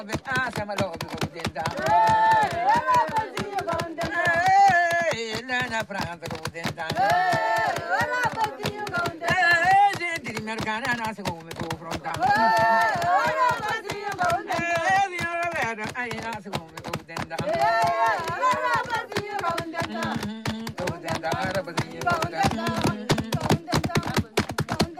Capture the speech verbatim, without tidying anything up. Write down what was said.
Ah, sama lo go denda. Eh, na na pranta go denda. Eh, di mercana na se go me go pronta. Eh, di ora vedo, ai na se go me go denda. Go denda, ra ba di go denda.